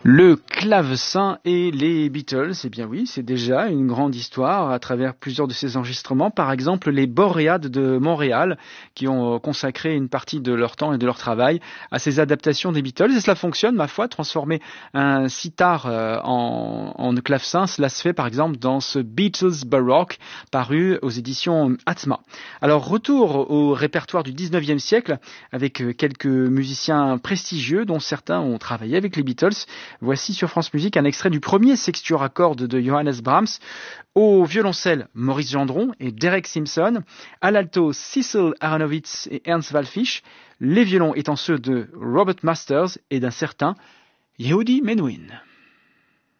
Le clavecin et les Beatles, eh bien oui, c'est déjà une grande histoire à travers plusieurs de ces enregistrements. Par exemple, les Boréades de Montréal, qui ont consacré une partie de leur temps et de leur travail à ces adaptations des Beatles. Et cela fonctionne, ma foi, transformer un sitar en clavecin. Cela se fait par exemple dans ce Beatles Baroque, paru aux éditions Atma. Alors, retour au répertoire du 19e siècle, avec quelques musiciens prestigieux, dont certains ont travaillé avec les Beatles. Voici sur France Musique un extrait du premier sextuor à cordes de Johannes Brahms. Au violoncelle, Maurice Gendron et Derek Simpson. À l'alto, Cecil Aronowitz et Ernst Wallfisch. Les violons étant ceux de Robert Masters et d'un certain Yehudi Menuhin.